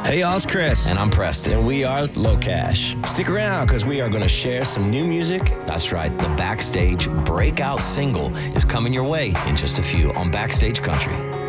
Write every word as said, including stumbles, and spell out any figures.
Hey, y'all, it's Chris. And I'm Preston. And we are Low Cash. Stick around because we are going to share some new music. That's right. The Backstage breakout single is coming your way in just a few on Backstage Country.